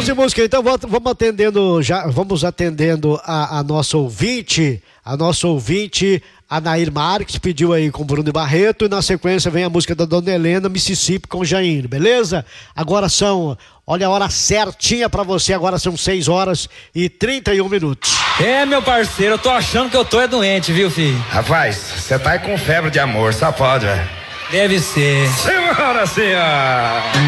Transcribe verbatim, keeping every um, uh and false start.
de música, então vamos atendendo já, vamos atendendo a, a nossa ouvinte, a nossa ouvinte, a Nair Marques, pediu aí com Bruno Barreto, e na sequência vem a música da Dona Helena, Mississippi com Jair, beleza? Agora são, olha a hora certinha pra você, agora são seis horas e trinta e um minutos. É, meu parceiro, eu tô achando que eu tô é doente, viu, filho? Rapaz, você tá aí com febre de amor, só pode, velho. Deve ser. Senhora, senhora!